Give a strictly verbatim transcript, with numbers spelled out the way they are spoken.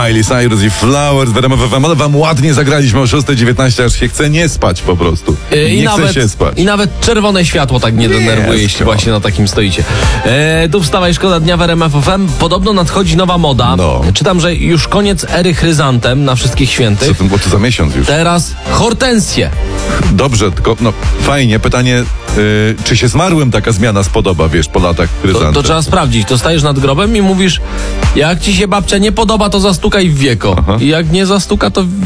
Miley Cyrus i Flowers w R M F F M, ale wam ładnie zagraliśmy o szósta dziewiętnaście, aż się chce nie spać po prostu. Yy, nie i chce nawet, się spać. I nawet czerwone światło tak nie, nie denerwuje, jeśli to. właśnie na takim stoicie. E, tu wstawaj, szkoda dnia w R M F F M. Podobno nadchodzi nowa moda. No. Czytam, że już koniec ery chryzantem na wszystkich świętych. Co to, bo to za miesiąc już. Teraz hortensje. Dobrze, tylko no fajnie. Pytanie, yy, czy się zmarłym taka zmiana spodoba, wiesz, po latach To, chryzantem? to trzeba sprawdzić. To stajesz nad grobem i mówisz, jak ci się babcia nie podoba, to zastukaj w wieko. Aha. I jak nie zastuka, to